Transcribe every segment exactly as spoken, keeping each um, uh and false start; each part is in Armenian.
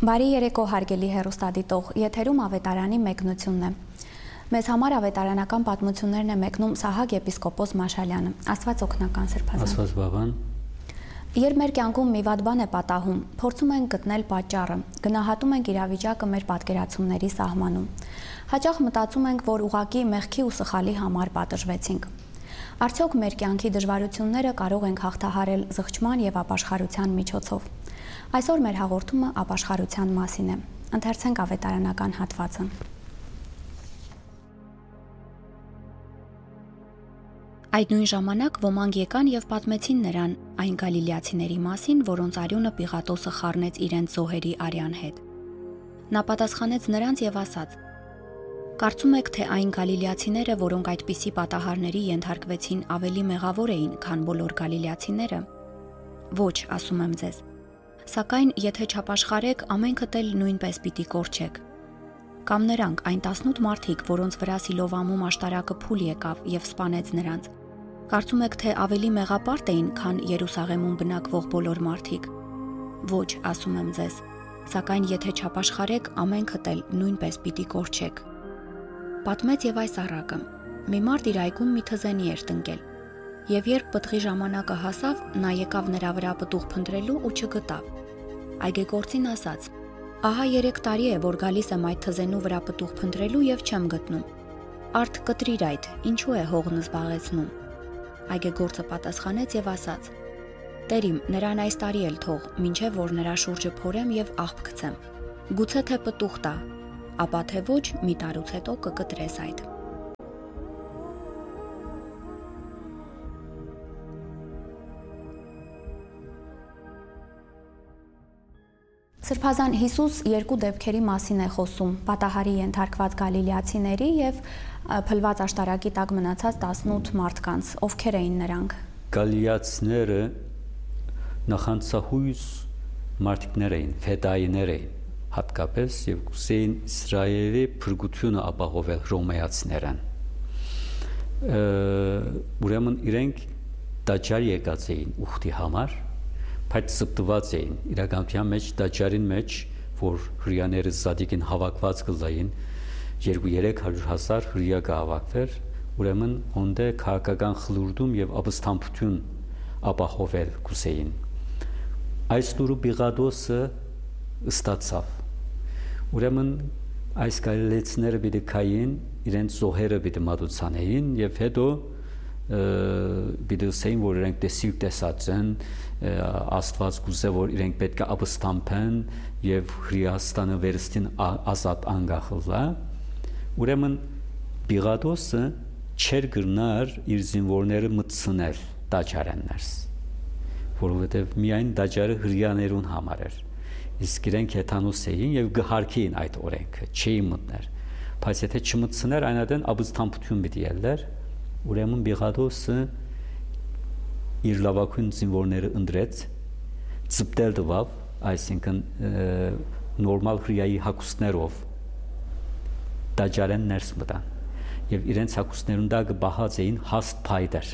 Բարի երեկո հարգելի հեռուստադիտող, եթերում ավետարանի մեկնությունն է։ Մեզ համար ավետարանական պատմություններն է մեկնում Սահակ եպիսկոպոս Մաշալյանը։ Աստված օգնական Սրբազան։ Աստված բավան։ Երբ մեր կյանքում մի վատ բան է պատահում, փորձում ենք գտնել պատճառը, գնահատում ենք իրավիճակը մեր պատկերացումների սահմանում։ Հաճախ մտածում ենք, որ ուղղակի մեղքի ու սխալի համար պատժվեցինք։ Արդյոք մեր կյանքի դժվարությունները կարող ենք հաղթահարել զղջման եւ ապաշխարության միջոցով։ Այսօր մեր հաղորդումը ապաշխարության մասին է։ Ընթերցենք ավետարանական հատվածը։ Այդ նույն ժամանակ ոմանք եկան եւ պատմեցին նրան այն գալիլեացիների մասին, որոնց արյունը Պիղատոսը խառնեց իրենց զոհերի արյան հետ։ Նա պատասխանեց նրանց եւ ասաց. Կարծում եք, թե այն գալիլեացիները, որոնք այդպիսի պատահարների ենթարկվեցին, ավելի մեղավոր էին, քան բոլոր գալիլեացիները։ Ոչ, ասում եմ ձեզ։ Սակայն եթե չապաշխարեք, ամենքդ էլ նույնպես պիտի կորչեք։ Կամ նրանք, այն տասնութ մարդիկ, որոնց վրա Սիլովամում աշտարակը փուլ եկավ եւ սպանեց նրանց։ Կարծում եք, թե ավելի մեղապարտ էին, քան Երուսաղեմում բնակվող բոլոր մարդիկ։ Ոչ, ասում եմ ձեզ։ Սակայն եթե չապաշխարեք, ամենքդ էլ նույնպես պիտի կորչեք։ Պատմեց եւ այս առակը. մի մարդ իր այգում մի թզենի էր տնկել։ Եվ երբ պտղի ժամանակը հասավ, նա եկավ նրա վրա պտուղ փնտրելու ու չգտավ։ Այգեգործին ասաց. Ահա երեք տարի է, որ գալիս եմ այդ թզենու վրա պտուղ փնտրելու եւ չեմ գտնում։ Արդ կտրիր այդ, ինչու է հողն զբաղեցնում։ Այգեգործը պատասխանեց եւ ասաց. Տերիմ, նրան այս տարի էլ թող, մինչեւ որ նրա շուրջը փորեմ եւ աղբ գցեմ։ Գուցե թե պտուղ տա, ապա թե ոչ, մի տարուց հետո կկտրես այդ։ Սրբազան Հիսուս երկու դեպքերի մասին է խոսում՝ պատահարի ենթարկված գալիլեացիների եւ փլված աշտարակի տակ մնացած տասնութ մարդկանց, ովքեր էին նրանք։ Գալիլեացիները նախանցահույս մարդիկներ էին, ֆեդայիներ էին, հատկապես եւ կուսեին Իսրայելի փրկությունը ապահովել ռոմեացիներն։ Ուրեմն իրենք դաջար եկած էին ուխտի համար, բայց սպտված էին իրականության մեջ դաջարին մեջ, որ հրեաները զադիկին հավաքված կլային, երկու-երեք հարյուր հազար հրեա կհավաքվեր, ուրեմն հոնդե քաղաքական խլուրդում եւ ապստամբություն ապահովել կուսեին։ Այս լուրը Պիղատոսը ստացավ։ Ուրեմն այս գալիլեացիները պիտի կային, իրենց զոհերը պիտի մատուցանեին եւ հետո պիտի ասեին, որ իրենք տեսիք տեսած են, Աստված կուզե, որ իրենք պետք է ապստամբեն եւ Հրեաստանը վերստին ազատ անգախլա։ Ուրեմն Պիղատոսը չեր գրնար իր զինվորները մտցնել դաջարեններս, որովհետեւ միայն դաջարը հրեաներուն համար էր։ Իսկ իրենք հեթանոս էին եւ գհարքեին այդ օրենքը, չէին մտներ։ Բայց եթե չմտցներ, այնադեն ապստամբություն պիտի ելներ, ուրեմն Պիղատոսը իր լավագույն զինվորները ընտրեց, ծպտել տվավ, այսինքն նորմալ հրեայի հագուստներով դաջարեն ներս մտան եւ իրենց հագուստներուն դա կբահած էին հաստ փայտեր։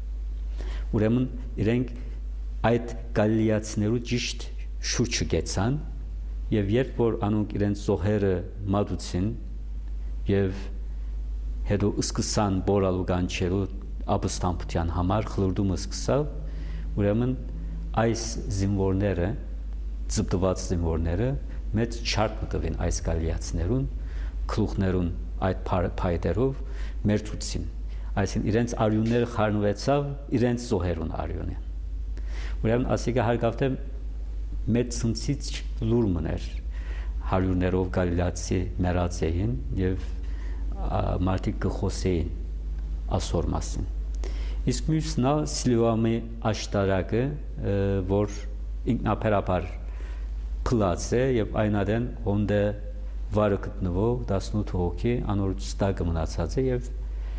Ուրեմն իրենք այդ գալիլեացիներու ճիշտ շուրջը գեցան եւ երբ որ անոնք իրենց զոհերը մատուցին եւ հետո սկսան բորալու կանչելու ապստամբության համար խլուրդումը սկսավ, ուրեմն այս զինվորները, ծպտված զինվորները մեծ չարք մտվին այս գալիլեացիներուն, գլուխներուն այդ փայտերով մերթուցին, այսինքն իրենց արյունները խառնվեցավ իրենց զոհերուն արյունը։ Ուրեմն ասիկա հարգավտե մեծ ցնցիչ լուր մներ, հարյուրներով գալիլեացի մեռած էին եւ մարդիկ կխոսեին ասոր մասին։ Իսկ մյուսն է Սիլովամի աշտարակը, որ ինքնաբերաբար փլած է եւ այնադեն հոնդե վարը գտնվող տասնութ հոգի անորոց տակ մնացած է եւ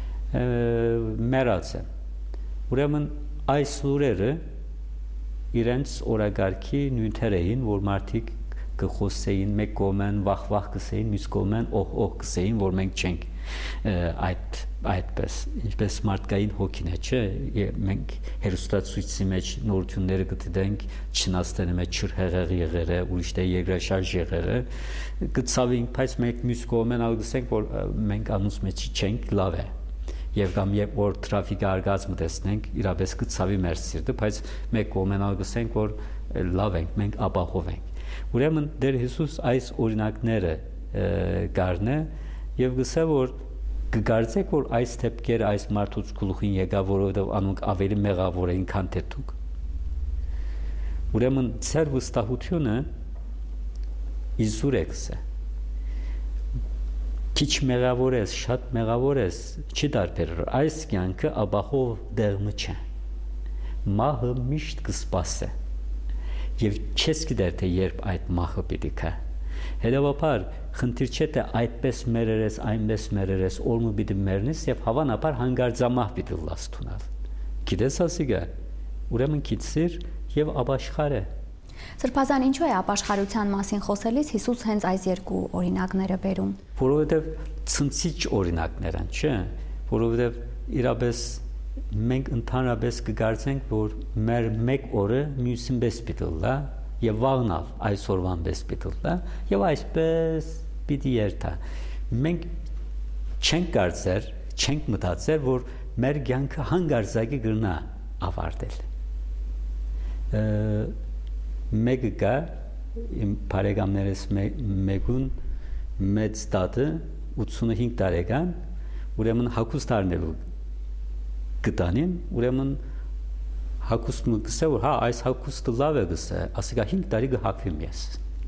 մեռած է։ Ուրեմն այս լուրերը իրենց օրագարկի նյութեր էին, որ մարդիկ կխոսեին, մեկ կողմեն վախ-վախ կսեին, մյուս կողմեն օհ-օհ կսեին, որ մենք չենք այդ այդպես ինչպես մարդկային հոգին է, չէ, մենք հերոստացույցի մեջ նորությունները գտենք չնաստանի մեջ չրհեղեղ եղերը, ուրիշ դե երկրաշարժ եղերը, գծավին, բայց մենք մյուս կողմեն ալգսենք, որ մենք անուս մեջ չենք, լավ է։ Եվ կամ երբ որ տրաֆիկը արգածը տեսնենք, իրապես գծավի մեր սիրտը, բայց մեկ կողմեն ալգսենք, որ լավ ենք, մենք ապահով ենք։ Ուրեմն Տեր Հիսուս այս օրինակները գարնե եւ գսե որ կգարձեք որ այս թեփքերը այս մարդուց գլուխին եկա, որովհետեւ անոնք ավելի մեղավոր էին, քան թե դուք։ Ուրեմն ծեր վստահությունը իզուր է գսե։ Քիչ մեղավոր ես, շատ մեղավոր ես, չի դարբերır։ Այս կյանքը ապահով դեղմը չէ։ Մահը միշտ կսպասե։ Եվ չես գիտեր թե երբ այդ մահը պիտի գա։ Հետևաբար խնդիր չէ թե այդպես մերերես, այնպես մերերես, օրմը պիտի մեռնես եւ հավանաբար հանգարձամահ պիտի լաս տունալ։ Գիտես ասիգա, ուրեմն քիծիր եւ ապաշխար է։ Սրբազան ինչու է ապաշխարության մասին խոսելիս Հիսուս հենց այս երկու օրինակները բերում։ Որովհետեւ ցնցիչ օրինակներ են, չէ՞, որովհետեւ իրապես մենք ընդհանրապես կգարձենք, որ մեր մեկ օրը մյուսին պես պիտի լա եւ վաղնալ այսօրվան պես պիտի լա եւ այսպես պիտի երթա։ Մենք չենք կարծեր, չենք մտածեր, որ մեր կյանքը հանգարձակի գրնա ավարտել։ Մեկը կա իմ բարեկամներս մեկուն մեծ տատը ութսունհինգ տարեկան, ուրեմն հագուստ առնելու գտանին, ուրեմն հագուստը գսե որ հա այս հագուստը լավ է գսե, ասիկա հինգ տարի կհագվեմ ես։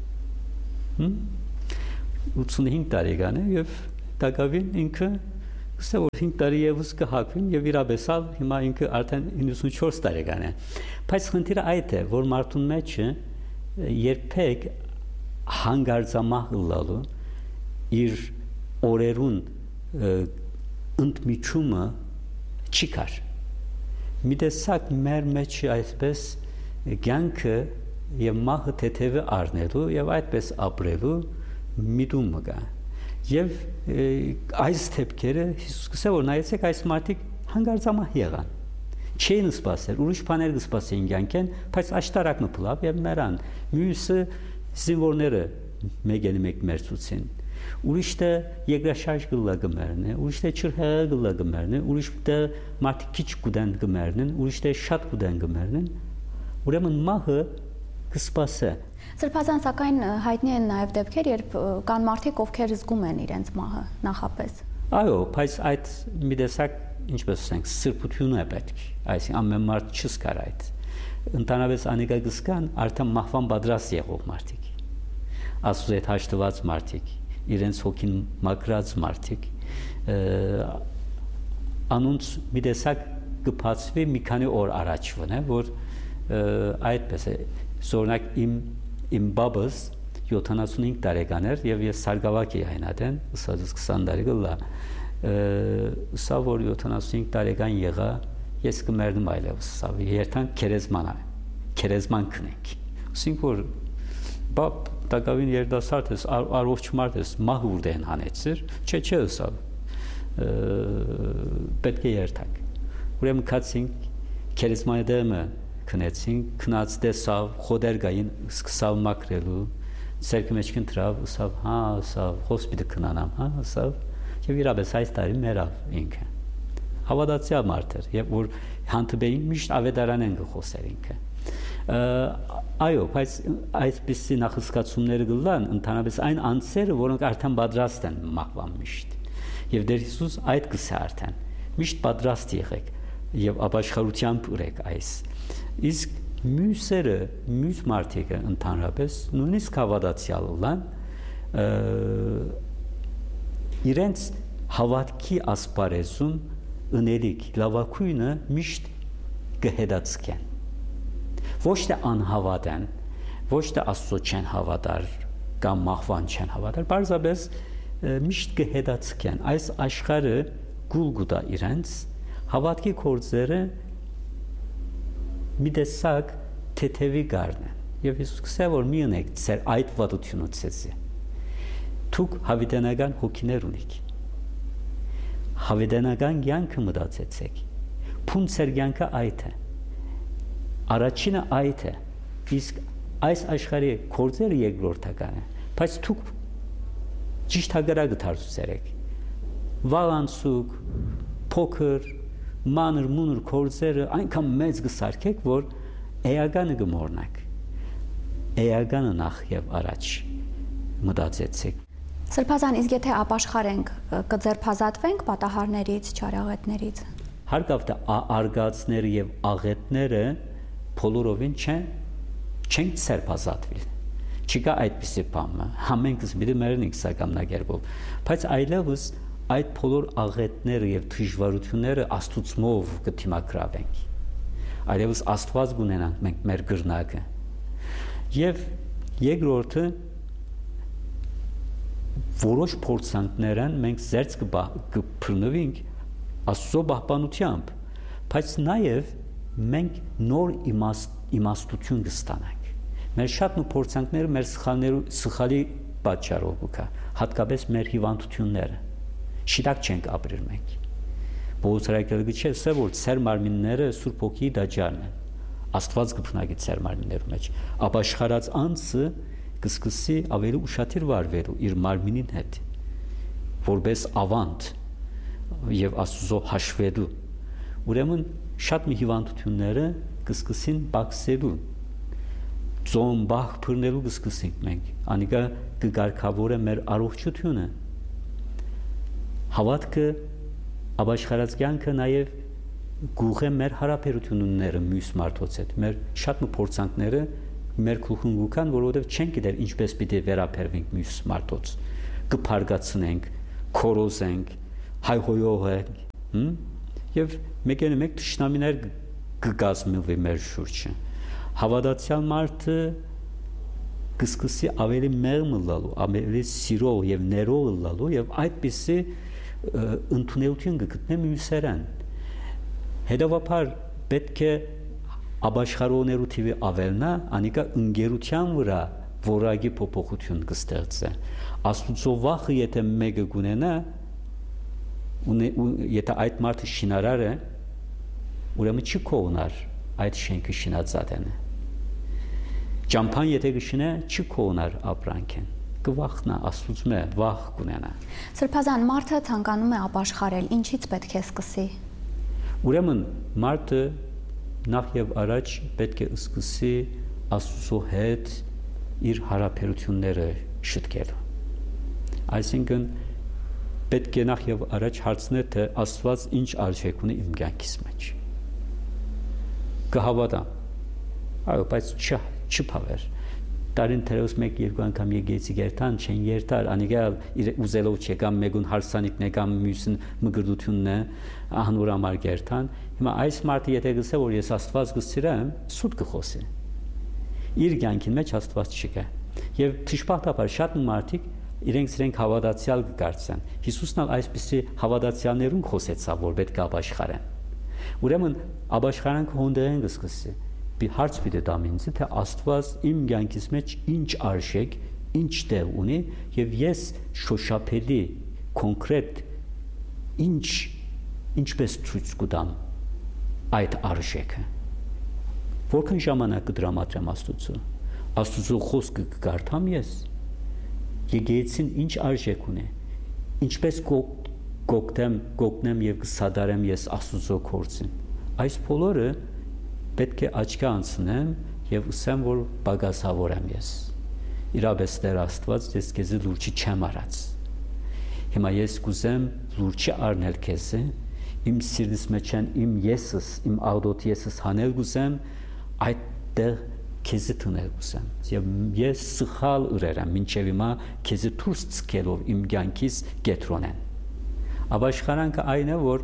ութսունհինգ տարեկան է եւ տակավին ինքը գսե որ հինգ տարի եւս կհագվեմ եւ իրաբեսալ հիմա ինքը արդեն իննսունչորս տարեկան է։ Բայց խնդիրը այդ է, որ մարդուն մեջ երբեք հանգարձամահ լալու իր օրերուն ընդմիջումը չի կար։ Մի տեսակ մեր մեջ այսպես կյանքը եւ մահը թեթևը առնելու եւ այդպես ապրելու միտումը կա։ Եվ այս թեփքերը Հիսուս կսե որ նայեցեք այս մարդիկ հանգարձամահ եղան։ Չէին սպասել, ուրիշ բաներ կսպասեին կյանքեն, բայց աշտարակը փլավ եւ մեռան։ Մյուսը զինվորները մեկեն մեկ մերցուցին։ Ուրիշը երկրաշարժ գլա գմերն է, ուրիշը չրհեղը գլա գմերն է, ուրիշը մարդիկ քիչ կուդան գմերն են, ուրիշը շատ կուդան գմերն են։ Ուրեմն մահը կսպասե։ Սրբազան սակայն հայտնի են նաև դեպքեր, երբ կան մարդիկ, ովքեր զգում են իրենց մահը նախապես։ Այո, բայց այդ մի տեսակ ինչպես ասենք, սրբություն է պետք, այսինքն ամեն մարդ չզգար այդ։ Ընդհանրապես անիկա գսկան արդեն մահվան պատրաստ եղող մարդիկ։ Աստծո հետ հաշտված մարդիկ, իրենց հոգին մաքրած մարդիկ, անոնց մի տեսակ կփածվի մի քանի օր առաջվն է, որ այդպես է, օրինակ իմ իմ բաբս յոթանասունհինգ տարեկան էր եւ ես Սարգսակի այնադեն, ըսած քսան տարի գլա սա որ յոթանասունհինգ տարեկան եղա, ես կմեռնեմ այլևս, սա երթան քերեզման է, քերեզման քնենք։ Ասենք որ բապ տակավին երդասարդ ես, առողջ մարդ ես, մահ ուրդեն հանեցիր, չէ չէ սա պետք է երթանք։ Ուրեմն կացինք քերեզմանի դեմը քնեցինք, քնած տեսավ, խոդեր գային, սկսավ մաքրելու, ցերկի մեջ կընտրավ, ասավ, հա, ասավ, հոսպիտալ քնանամ, հա, ասավ, եւ իրապես այս տարի մեռավ ինքը։ Հավատացյալ մարդ էր, եւ որ հանդիպեին միշտ ավետարան են գխոսեր ինքը։ Այո, բայց այսպիսի նախասկացումները գլան, ընդհանրապես այն անձերը, որոնք արդեն պատրաստ են մահվան միշտ։ Եվ Տեր Հիսուս այդ գսե արդեն, միշտ պատրաստ եղեք եւ ապաշխարությամբ ուրեք այս։ Իսկ մյուսերը, մյուս մարդիկը ընդհանրապես նույնիսկ հավատացյալ լան իրենց հավատքի ասպարեզում ընելիք լավակույնը միշտ կհետացկեն։ Ոչ թե անհավատ են, ոչ թե Աստծո չեն հավատար կամ մահվան չեն հավատար, բարձրապես միշտ կհետացկեն։ Այս աշխարհը գուլ գուտա իրենց հավատքի գործերը մի տեսակ թեթևի գարն են։ Եվ Հիսուս կսե որ մի ունեք ձեր այդ վատությունը ցեզի։ Դուք հավիտենական հոգիներ ունեք։ հավիտենական կյանքը մտածեցեք։ Փունցեր կյանքը այդ է։ Առաջինը այդ է։ Իսկ այս աշխարհի կորձերը երկրորդական է։ Բայց դուք ճիշտ հագարակը դարձրեք։ Վալանցուկ, փոքր, մանր մունր կորձերը այնքան մեծ կսարքեք, որ էականը կմոռնաք։ Էականը նախ եւ առաջ մտածեցեք։ Սրբազան, իսկ եթե ապաշխարենք, կձերբազատվենք պատահարներից, չարաղետներից։ Հարկավ թե արգածները եւ աղետները բոլորովին չեն չեն ձերբազատվել։ Չկա այդպիսի բան։ Համենքս մի դերն ենք սակամնագերբով, բայց այլևս այդ բոլոր աղետները եւ դժվարությունները Աստծուով կդիմակրավենք։ Այլևս Աստված կունենանք մենք մեր գրնակը։ Եվ երկրորդը որոշ փորձանքներն մենք զերծ կփռնվենք Աստծո պահպանությամբ, բայց նաեւ մենք նոր իմաստ, իմաստություն կստանանք։ Մեր շատ նույն փորձանքները մեր սխալներու սխալի պատճառով կա, հատկապես մեր հիվանդությունները։ Շիրակ չենք ապրել մենք։ Բողոքարակելը չէ, սա որ ծեր մարմինները Սուրբ Հոգի դաջարն են։ Աստված կփնագի ծեր մարմիններու մեջ։ Ապաշխարած անձը կսկսի ավելի ուշադիր վարվելու իր մարմինին հետ, որպես ավանդ եւ Աստծո հաշվելու։ Ուրեմն շատ մի հիվանդությունները կսկսին բացելու։ Ծոմ բախ բռնելու կսկսենք մենք։ Անիկա կգարկավորե մեր առողջությունը։ Հավատքը ապաշխարած կյանքը նաեւ գուղե մեր հարաբերությունները մյուս մարդոց հետ։ Մեր շատ մի փորձանքները մեր գլխուն գուքան, որովհետեւ չենք գիտեր ինչպես պիտի վերաբերվենք մյուս մարդոց։ Կփարգացնենք, քորոզենք, հայհոյողենք, հմ? Եվ մեկը մեկ ճշնամիներ կգազմվի մեր շուրջը։ Հավատացյալ մարդը կսկսի ավելի մեղմ լալու, ավելի սիրող եւ ներող լալու եւ այդպիսի ընդունելություն կգտնի մյուսերեն։ Հետևաբար պետք է ապաշխարողներու թիվը ավելնա, անիկա ընկերության վրա որակի փոփոխություն կստեղծի։ Աստծո վախը եթե մեկը գունենա, եթե այդ մարդը շինարար է, ուրեմն չի կողնար այդ շենքը շինածատենը։ Ճամփան եթե գշնե չի կողնար ապրանքեն։ Կվախնա Աստծո մե վախ կունենա։ Սրբազան, մարդը ցանկանում է ապաշխարել, ինչից պետք է սկսի։ Ուրեմն մարդը նախ եւ առաջ պետք է սկսի Աստծո հետ իր հարաբերությունները շտկել։ Այսինքն պետք է նախ եւ առաջ հարցնել թե Աստված ինչ արժեք ունի իմ կյանքիս մեջ։ Կհավատամ։ Այո, բայց չ չփավեր։ Տարին թերոս մեկ երկու անգամ եկեցի գերտան, չեն երթար, անիկալ ուզելով չեկամ մեկուն հարսանիքն եկամ մյուսն մգրդությունն է, անորամար գերտան։ Հիմա այս մարդը եթե գսե որ ես Աստված կսիրեմ, սուտ կխոսի։ Իր կյանքին մեջ Աստված չկա։ Եվ թշպախտաբար շատ մարդիկ իրենք իրենք հավատացյալ կգարցան։ Հիսուսն ալ այսպիսի հավատացյալներուն խոսեցավ, որ պետք է ապաշխարեն։ Ուրեմն ապաշխարանքը հոնդերեն կսկսի։ Հարց պիտի տամ ինձ, թե Աստված իմ կյանքիս մեջ ինչ արժեք, ինչ տեղ ունի եւ ես շոշափելի, կոնկրետ ինչ ինչպես ցույց կտամ այդ արժեքը։ Որքան ժամանակ կդրամատրեմ Աստծո։ Աստծո խոսքը կգարտամ ես։ Եկեղեցին ինչ արժեք ունի։ Ինչպես կօգտեմ, կօգնեմ եւ կսադարեմ ես Աստծո գործին։ Այս բոլորը պետք է աչքի անցնեմ եւ ուսեմ որ բագասավոր եմ ես։ Իրապես Տեր Աստված ես քեզ լուրջ չեմ արած։ Հիմա ես կուզեմ լուրջ առնել քեզ, իմ սիրտիս մեջ իմ եսս, իմ աղդոտ եսս հանել կուզեմ, այդտեղ քեզ տնել կուզեմ։ Եվ ես սխալ ուրերեմ, մինչև հիմա քեզ դուրս ցկելով իմ կյանքից կետրոնեն։ Ապաշխարանքը այն է որ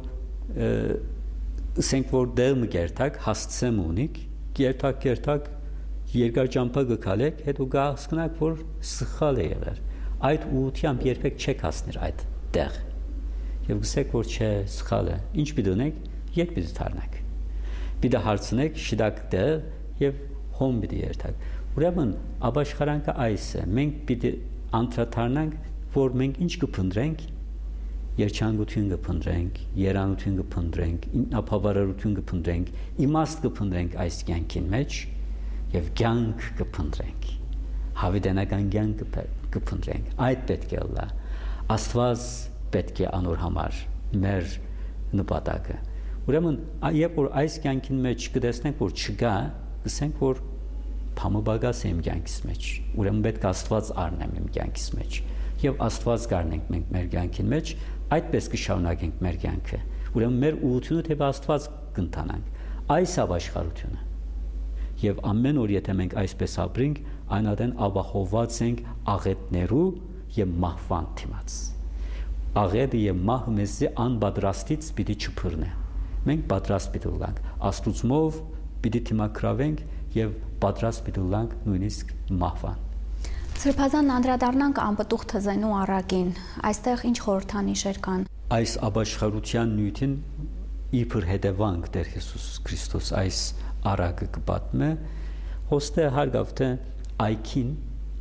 ասենք որ դեր մգերտակ հասցեմ ունիք, գերտակ գերտակ երկար ճամփա գկալեք, հետո գահսկնակ որ սխալ է եղել։ Այդ ուությամբ երբեք չեք հասներ այդ տեղ։ Եվ գսեք որ չէ սխալ է։ Ինչ պիտի ունեք, երբ պիտի դառնաք։ Պիտի հարցնեք շիդակ տեղ եւ հոմ պիտի երթակ։ Ուրեմն ապաշխարանքը այս է։ Մենք պիտի անդրադառնանք, որ մենք ինչ կփնտրենք երջանկություն կփնտրենք, երանություն կփնտրենք, ինքնաբավարարություն կփնտրենք, իմաստ կփնտրենք այս կյանքին մեջ եւ կյանք կփնտրենք, հավիտենական կյանք կփնտրենք։ Այդ պետք է լա։ Աստված պետք է անոր համար մեր նպատակը։ Ուրեմն, երբ որ այս կյանքին մեջ կտեսնենք, որ չկա, կսենք, որ փամբագաս եմ կյանքիս մեջ։ Ուրեմն պետք է Աստված առնեմ իմ կյանքիս մեջ։ Եվ Աստված գարնենք մենք մեր կյանքին մեջ, այդպես կշարունակենք մեր կյանքը։ Ուրեմն մեր ուղղությունը թե Աստված կընթանանք։ Այս է աշխարհությունը։ Եվ ամեն օր եթե մենք այսպես ապրենք, այնադեն ապահովված ենք աղետներու եւ մահվան դիմաց։ Աղետը եւ մահը մեզի անպատրաստից պիտի չփռնե։ Մենք պատրաստ պիտի լինենք, Աստուծմով պիտի դիմակրավենք եւ պատրաստ պիտի լինենք նույնիսկ մահվան։ Սրբազան անդրադառնանք անպտուղ թզենու առակին, այստեղ ինչ խորհրդանիշեր կան։ Այս ապաշխարության նյութին իբր հետևանք Տեր Հիսուս Քրիստոս այս առակը կպատմե, հոստե հարգավ թե այքին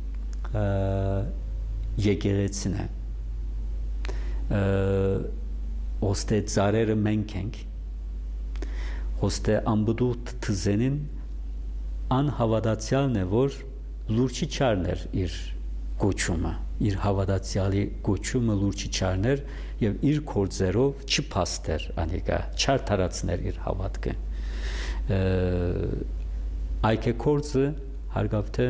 եկեղեցին է, հոստե ծարերը մենք ենք, հոստե անպտուղ թզենին անհավատացյալն է, որ լուրջի չարներ իր գոչումը, իր հավատացյալի գոչումը լուրջի չարներ եւ իր կորձերով չփաստեր անիկա, չարթարացներ իր հավատքը։ Այքե կորձը հարգավ թե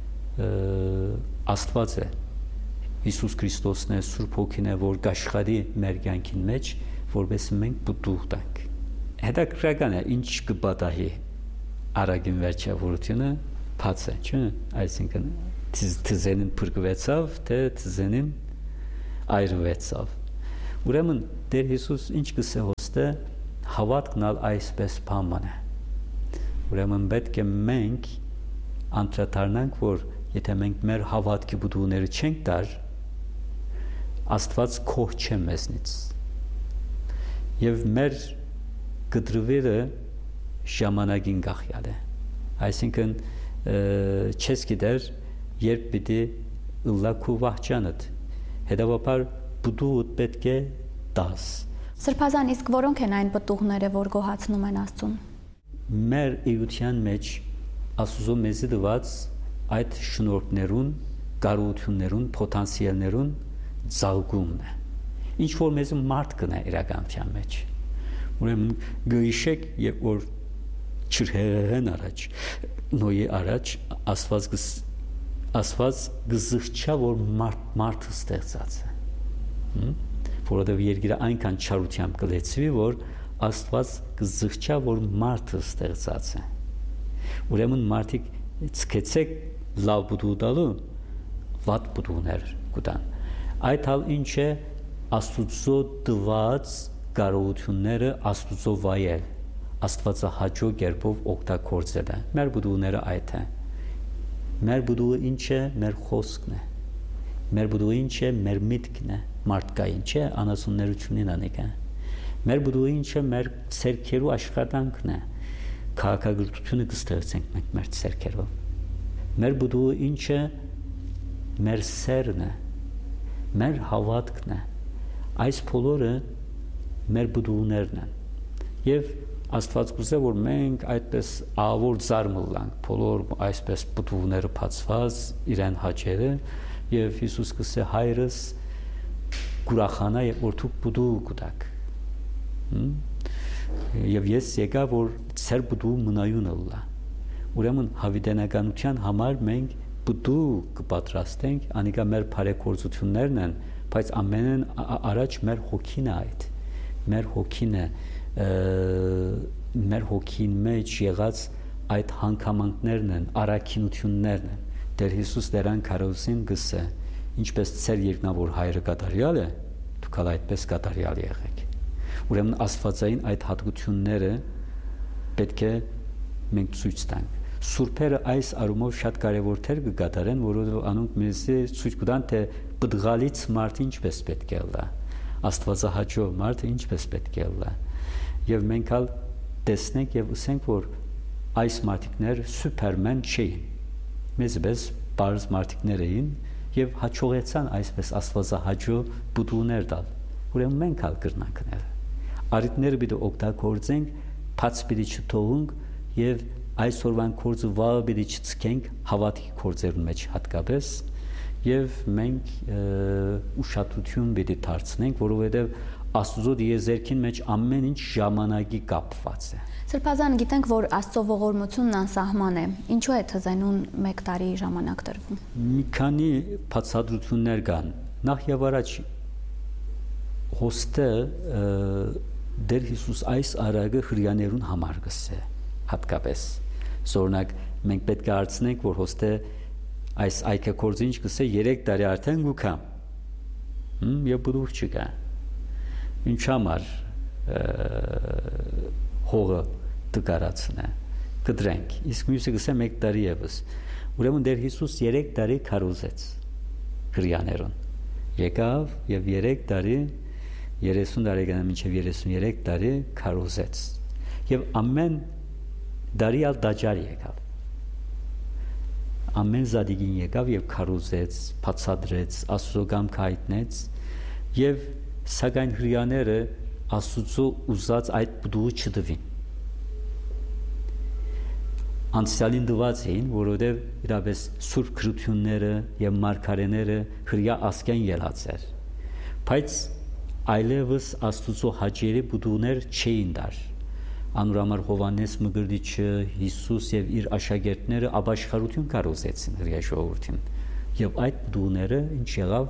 Աստված է, Հիսուս Քրիստոսն է, Սուրբ Հոգին է, որ գաշխարի մեր կյանքին մեջ, որպես մենք պտուղ տանք։ Հետաքրքրական է, ինչ կպատահի առագին վերջավորությունը բաց է, չէ՞, այսինքն թզենին փրկվեցավ, թե թզենին այրվեցավ։ Ուրեմն Տեր Հիսուս ինչ կսե հոստե հավատքն ալ այսպես բան է։ Ուրեմն պետք է մենք անդրադառնանք, որ եթե մենք մեր հավատքի բուդուները չենք տար, Աստված քող չէ մեզնից։ Եվ մեր գդրվերը ժամանակին գախյալ է։ Այսինքն չես գիտեր երբ պիտի ըլլակու վահճանդ, հետևաբար պտուղդ պետք է տաս։ Սրբազան, իսկ որոնք են այն պտուղները, որ գոհացնում են Աստծուն։ Մեր իրության մեջ Աստուծո մեզի տված այդ շնորհներուն, կարողություններուն, պոտենցիալներուն ծաղկումն է։ Ինչ որ մեզ մարդ կնա իրականության մեջ։ Ուրեմն գիշեք եւ որ չհեղեն առաջ նոյի առաջ Աստված Աստված գզղչա որ մարդ մարդը ստեղծած է։ Որովհետեւ երկիրը այնքան չարությամբ կլեցվի, որ Աստված գզղչա որ մարդը ստեղծած է։ Ուրեմն մարդիկ ցկեցեք լավ բուդու տալու վատ բուդուներ կտան։ Այդ հալ ինչ է Աստուծո տված կարողությունները Աստուծո վայել, Աստվածահաճո կերպով օգտագործել է։ Մեր բուդուները այդ է։ Մեր բուդուը ինչ է, մեր խոսքն է։ Մեր բուդուը ինչ է, մեր միտքն է, մարդկային չէ, անասուններությունին անիկա։ Մեր բուդուը ինչ է, մեր ցերքերու աշխատանքն է։ Քաղաքագրությունը կստեղծենք մենք մեր ցերքերով։ Մեր բուդուը ինչ է, մեր սերն է, մեր հավատքն է։ Այս բոլորը մեր բուդուներն են։ Եվ Աստված կուզե որ մենք այդպես ավոր զարմլանք, բոլոր այսպես բուդուները բացված իրեն հաճերը եւ Հիսուս կսե հայրս գուրախանա եւ որթու բուդու կուտակ։ Եվ ես եկա որ ծեր բուդու մնայուն լա։ Ուրեմն հավիտենականության համար մենք բուդու կպատրաստենք, անիկա մեր բարեգործություններն են, բայց ամենն առաջ մեր հոգին է այդ։ Մեր հոգին է մեր հոգին մեջ եղած այդ հանգամանքներն են, առաքինություններն են։ Տեր Հիսուս դերան քարոզին գսե, ինչպես ծեր երկնավոր հայրը կատարյալ է, դուք ալ այդպես կատարյալ եղեք։ Ուրեմն աստվածային այդ հատկությունները պետք է մենք ցույց տանք։ Սուրբերը այս առումով շատ կարևոր թեր կկատարեն, որովհետև անոնք մեզ ցույց կտան, թե բդղալից մարդը ինչպես պետք է լա, աստվածահաճո մարդը ինչպես պետք է լա։ Եվ մենք ալ տեսնենք եւ ասենք, որ այս մարդիկներ սուպերմեն չէին, մեզպես բարձ մարդիկներ էին եւ հաջողեցան այսպես աստվածահաճո բուդուներ տալ, ուրեմն մենք ալ կրնանք նել արիտները պիտի օգտագործենք բաց պիտի չթողենք եւ այսօրվան կորձը վաղը պիտի չցկենք հավատքի կորձերուն մեջ հատկապես եւ մենք ուշադրություն պիտի դարձնենք որովհետեւ Աստծո դիեզերքին մեջ ամեն ինչ ժամանակի կապված է Սրբազան գիտենք որ Աստծո ողորմությունն անսահման է ինչու է թզենուն մեկ տարի ժամանակ տրվում Մի քանի բացատրություններ կան նախ եւ առաջ հոստը Դեր Հիսուս այս արագը հրյաներուն համար գսե հատկապես Սորնակ մենք պետք է հարցնենք որ հոստը այս այքակորձը ինչ գսե երեք տարի արդեն գուքամ հմ եւ բուդուր չկա ինչ համար հողը դկարացնե կդրենք իսկ մյուսը գսե մեկ տարի եւս ուրեմն Դեր Հիսուս երեք տարի քարոզեց հրյաներուն եկավ եւ երեք տարի երեսուն տարեկան մինչև երեսուներեք տարի քարոզեց եւ ամեն դարի ալ դաջար եկավ ամեն զադիգին եկավ եւ քարոզեց բացադրեց Աստծո կամքը հայտնեց եւ սակայն հրյաները Աստծո ուզած այդ բդուը չդվին անցյալին դված էին որովհետեւ իրապես սուրբ քրությունները եւ մարգարեները հրյա ասկեն ելած էր բայց այլևս Աստուծո հաճելի բուդուներ չէին դար անուրամար Հովանես Մգրդիչը Հիսուս եւ իր աշակերտները ապաշխարություն կարոզեցին հրյա ժողովրդին եւ այդ բուդուները ինչ եղավ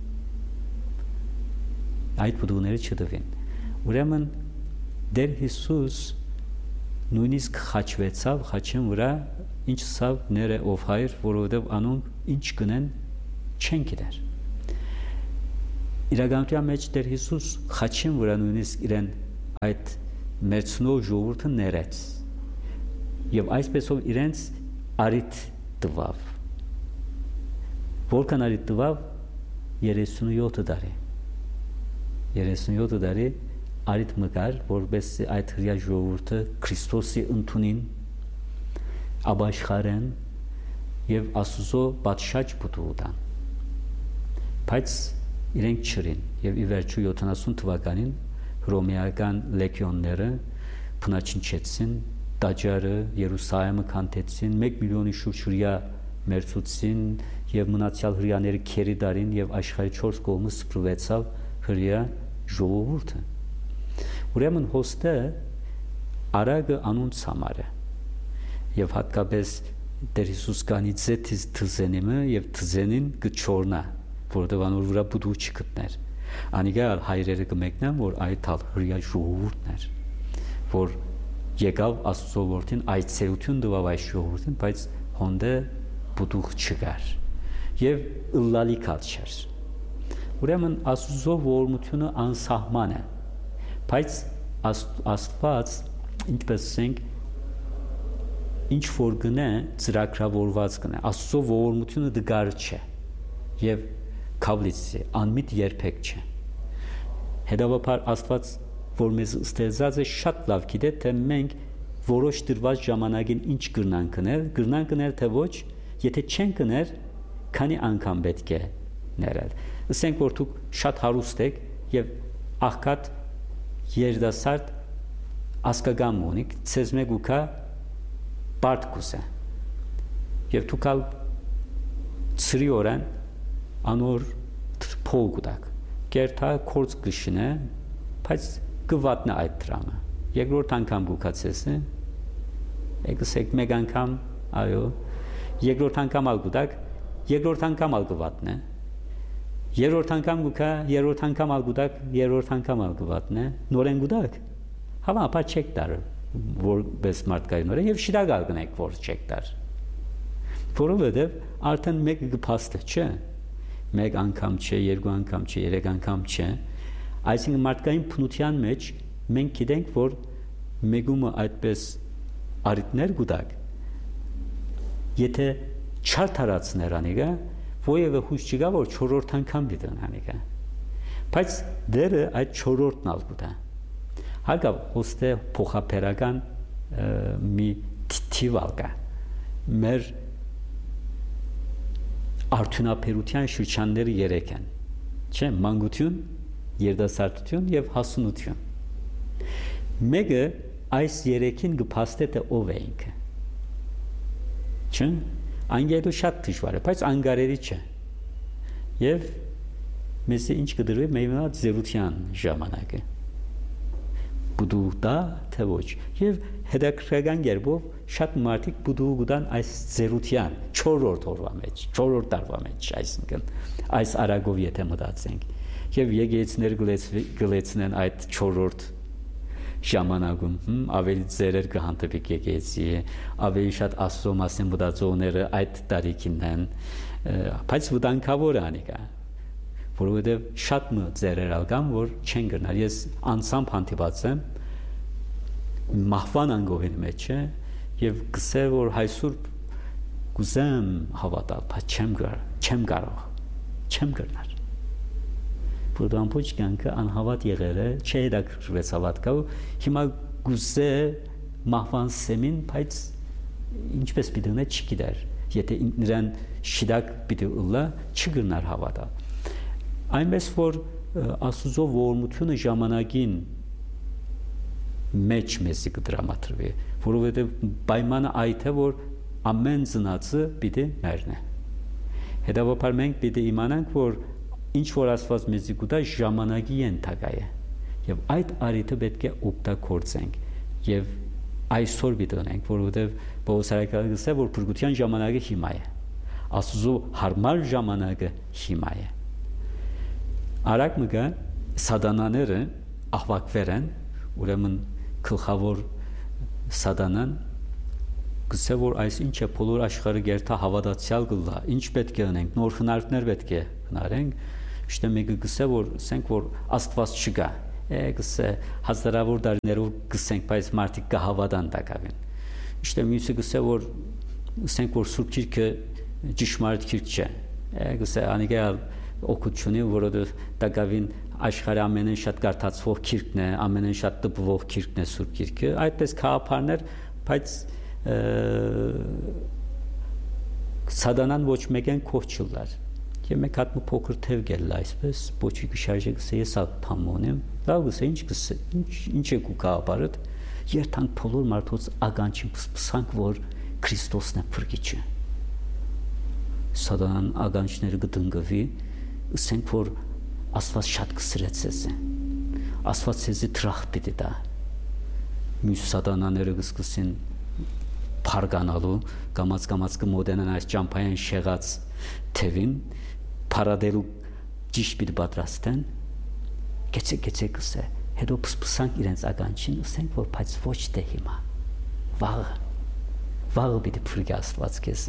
այդ բուդուները չդվին ուրեմն Դեր Հիսուս նույնիսկ խաչվեցավ խաչեն վրա ինչ սավ ները ով հայր որովհետեւ անոնք ինչ կնեն չեն գիտեր Իրականության մեջ Տեր Հիսուս խաչին վրա նույնիսկ իրեն այդ մերցնող ժողովուրդը ներեց եւ այսպեսով իրենց արիտ տվավ որքան արիտ տվավ երեսունյոթ տարի երեսունյոթ տարի արիտ մկար որպես այդ հրյա ժողովուրդը Քրիստոսի ընդունին ապաշխարեն եւ Աստծո պատշաճ բուդուդան բայց իրենք չրին եւ ի վերջո յոթանասուն թվականին հռոմեական լեգիոնները փնաչնչեցին տաճարը Երուսաղեմը քանդեցին մեկ միլիոնի շուրջ հրյա մերցուցին եւ մնացյալ հրյաները քերի դարին եւ աշխարհի չորս կողմը սփռվեցավ հրյա ժողովուրդը ուրեմն հոստը արագը անոնց համար է եւ հատկապես Տեր Հիսուս կանի ձեթից թզենիմը եւ թզենին կչորնա որովհետև անոր վրա բուդու չգտներ անիկա հայրերը կմեկնան որ այդ հալ հրյա ժողովուրդն էր որ եկավ Աստծո որդին այցելություն տվավ այս ժողովրդին բայց հոնդե բուդու չկար եւ ըլլալի քաչեր ուրեմն Աստծո ողորմությունը անսահման է բայց Աստված ինչպես ասենք ինչ որ գնե ծրագրավորված գնե Աստծո ողորմությունը դգար չէ եւ Քավլիցի անմիտ երբեք չէ հետևաբար Աստված որ մեզ ստեղծած է շատ լավ գիտե թե մենք որոշ դրված ժամանակին ինչ կրնանք կնել կրնանք կնել թե ոչ եթե չենք կներ քանի անգամ պետք է ներել ասենք որ դուք շատ հարուստ եք եւ աղքատ երդասարդ ասկագամ ունիք ցեզ մեկ ուքա բարդ կուսե եւ դուք ալ ծրի օրան անոր փողուտակ կերտա կորց կշինե բայց կվատնա այդ դրամը երկրորդ անգամ գուքացես է եկսեք մեկ անգամ այո երկրորդ անգամ ալ գուտակ երկրորդ անգամ ալ կվատնե երրորդ անգամ գուքա երրորդ անգամ ալ գուտակ երրորդ անգամ ալ կվատնե նորեն գուտակ հավա ապա չեք տար որպես մարդկային նորեն եւ շիրագալ գնեք որ չեք տար որովհետեւ արդեն մեկ կփաստը չէ մեկ անգամ չէ, երկու անգամ չէ, երեք անգամ չէ, այսինքն մարդկային փնության մեջ մենք գիտենք, որ մեգումը այդպես արիտներ գուտակ, եթե չարթարացներ անիկա, որևէ հույս չկա, որ չորրորդ անգամ դիտեն անիկա, բայց դերը այդ չորրորդն ալ գուտա, հարգավ հոստե փոխապերական մի թիվ ալ կա, մեր արդյունաբերության շրջանները երեք են, չէ, մանկություն, երդասարտություն եւ հասունություն։ Մեկը այս երեքին կփաստե ով է ինքը։ Չէ՞։ Անգերու շատ դժվար է, բայց անգարերի չէ։ Եվ մեզ ինչ կդրվի մենա զերության ժամանակը։ Բուդու դա թե ոչ։ Եվ հետաքրքրական երբով շատ մարդիկ բուդու գտան այս զերության չորրորդ օրվա մեջ, չորրորդ տարվա մեջ, այսինքն այս արագով եթե մտածենք։ Եվ եկեղեցիներ գլեցնեն այդ չորրորդ ժամանակում ավելի ծերեր կհանդիպի եկեղեցի, ավելի շատ Աստծո մասին մտածողները այդ տարիքին են, բայց վտանգավոր է անիկա, որովհետև շատ մը ծերեր ալկան, որ չեն գնալ։ Ես անցամբ հանդիպած եմ մահվան անգողին մեջ է եւ գսե որ այսօր կուզեմ հավատալ, բայց չեմ կարող, չեմ կարող, չեմ գնալ։ Որտեղ ամբողջ կյանքը անհավատ եղել է, չէ հետաքրքրվեց հավատքով, հիմա գուզե մահվան սեմին, բայց ինչպես պիտի ունե չգիտեր, եթե նրան շիդակ պիտի ուլա, չգնար հավատալ։ Այնպես որ Աստծո ողորմությունը ժամանակին մեջ մեզի կդրամատրվի, որովհետև պայմանը այդ է, որ ամեն ծնածը պիտի մեռնի։ Հետևաբար մենք պիտի իմանանք, որ ինչ որ Աստված մեզի կուտա ժամանակի ենթակա է եւ այդ արիթը պետք է օգտագործենք եւ այսօր պիտի ունենք, որովհետեւ Պողոսարակալը գսե որ փրկության ժամանակը հիմա է, Աստծո հարմար ժամանակը հիմա է։ Արագ մգա սատանաները ահվակվեր են, ուրեմն գլխավոր սատանան գսե որ այս ինչ է բոլոր աշխարհը գերտա հավատացյալ գլա, ինչ պետք է անենք, նոր խնարքներ պետք է գնարենք, իշտե մեկը գսե որ ասենք որ Աստված չկա, է գսե հազարավոր տարիներով գսենք, բայց մարդիկ կհավատան տակավին։ Իշտե մյուսը գսե որ ասենք որ Սուրբ Գիրքը ճշմարիտ գիրք չէ, է գսե անիկալ օգուտունի, որովհետև տակավին աշխարհի ամենեն շատ կարդացվող գիրքն է, ամենեն շատ տպվող գիրքն է Սուրբ Գիրքը, այդպես քահապարներ, բայց սատանան ոչ մեկեն կողչուլար եւ մեկ հատ փոքր թև գել այսպես ոչի գշարժը գսե ես աթամոնեմ լավ գսե ինչ գսե ինչ ինչ է կուկապարդ երթանք բոլոր մարդոց ագանչին փսանք որ Քրիստոսն է փրկիչը սատանան ագանչները գտնգվի ասենք որ Աստված շատ կսրեց ես Աստված ցեզի տրախ պիտի տա մյուս սատանաները գսկսին փարգանալու կամած կամած կմոդենան այս ճամփային շեղած թևին փարադելու ճիշտ պիտի պատրաստեն գեցե գեցե կսե հետո փսփսանք իրենց ականջին ասենք որ բայց ոչ թե հիմա վաղը վաղը պիտի փրկի Աստված քեզ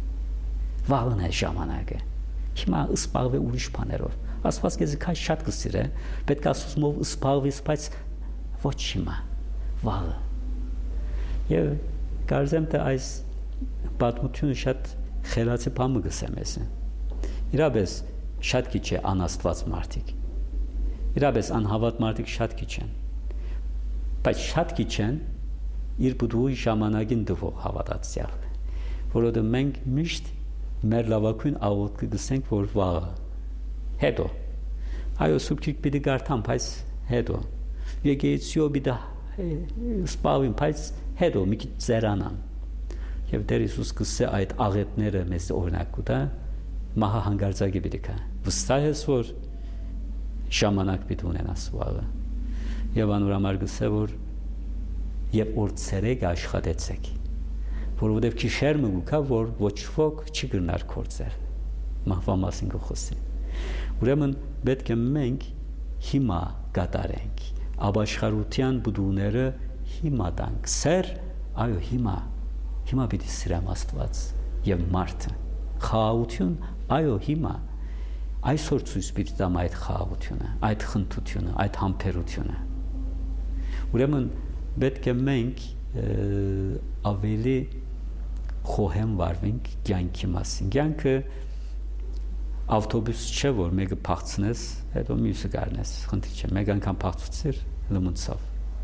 վաղն է ժամանակը հիմա սպաղվե ուրիշ բաներով Աստված քեզ քաշ շատ կսիրե պետք է ասումով սպաղվես բայց ոչ հիմա վաղը եւ կարծեմ թե այս պատմությունը շատ խելացի բան գսեմ ես իրապես շատ քիչ է անաստված մարդիկ իրապես անհավատ մարդիկ շատ քիչ են բայց շատ քիչ են իր բուդուի ժամանակին դվող հավատացյալ որովհետև մենք միշտ մեր լավագույն աղոթքը գսենք որ վաղը հետո այո Սուրբ Գիրք պիտի կարդամ բայց հետո եկեղեցիո պիտի սպառվեմ բայց հետո մի քիչ ծերանամ եւ Տեր Հիսուս կսե այդ աղետները մեզ օրինակ կտա մահա հանգարձակի պիտի կա վստահ ես որ ժամանակ պիտի ունենաս վաղը եւ անորամար կսե որ եւ օր ցերեկ աշխատեցեք որովհետեւ քիշերմը գուկա որ ոչ ոք չի գնար կործեր մահվա մասին գխոսի ուրեմն պետք է մենք հիմա կատարենք ապաշխարության բուդուները հիմա տանք սեր այո հիմա հիմա պիտի սիրեմ Աստված եւ մարդը խաղաղություն այո հիմա այսօր ցույց պիտի տամ այդ խաղաղությունը այդ խնդությունը այդ համբերությունը ուրեմն պետք է մենք ավելի խոհեմ վարվենք կյանքի մասին կյանքը ավտոբուս չէ որ մեկը փախցնես հետո մյուսը գարնես խնդիր չէ մեկ անգամ փախցուցիր լմունցավ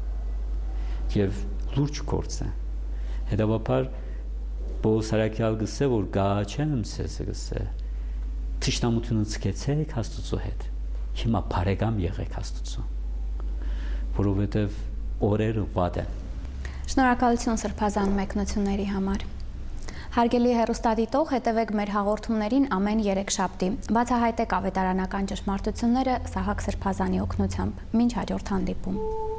եւ լուրջ գործ է հետաբար Պողոսարակյալ գսե որ գաչեմ ցես գսե թշնամությունը ցկեցեք Աստծո հետ Հիմա բարեկամ եղեք Աստծուն, որովհետև օրերը վատ են։ Շնորհակալություն սրբազան մեկնությունների համար։ Հարգելի հեռուստադիտող, հետևեք մեր հաղորդումներին ամեն երեքշաբթի։ Բացահայտեք ավետարանական ճշմարտությունները Սահակ Սրբազանի օգնությամբ։ Մինչ հաջորդ հանդիպում։